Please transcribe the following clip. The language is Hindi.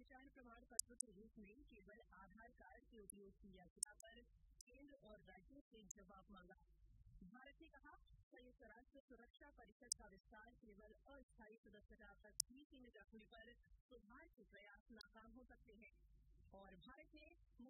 पहचान प्रमाण पत्र के रूप में केवल आधार कार्ड के उपयोग की याचिका पर केंद्र और राज्यों से जवाब मांगा। भारत ने कहा, संयुक्त राष्ट्र सुरक्षा परिषद का विस्तार केवल अस्थायी सदस्यता तक ही सीमित रखने पर सुधार के प्रयास नाकाम हो सकते हैं। और भारत ने